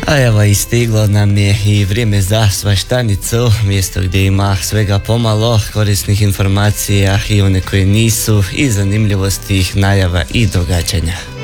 A evo i stiglo nam je i vrijeme za svaštanicu, mjesto gdje ima svega pomalo korisnih informacija i one koje nisu i zanimljivosti, najava i događanja.